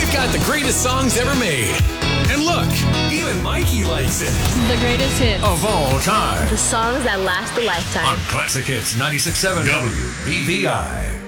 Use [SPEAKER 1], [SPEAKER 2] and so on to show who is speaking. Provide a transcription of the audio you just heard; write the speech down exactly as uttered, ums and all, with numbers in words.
[SPEAKER 1] We've got the greatest songs ever made. And look, even Mikey likes it.
[SPEAKER 2] The greatest hits
[SPEAKER 1] of all time.
[SPEAKER 3] The songs that last a lifetime.
[SPEAKER 1] On Classic Hits ninety-six point seven W B V I.